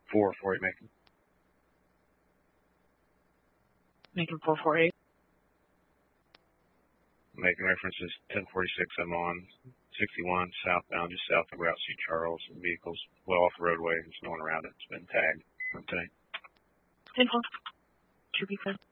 448 Macon. Macon 448. Macon reference is 1046. I'm on 61 southbound, just south of Route St. Charles. The vehicle's well off the roadway. There's no one around it. It's been tagged. Okay. 10-4. 2 be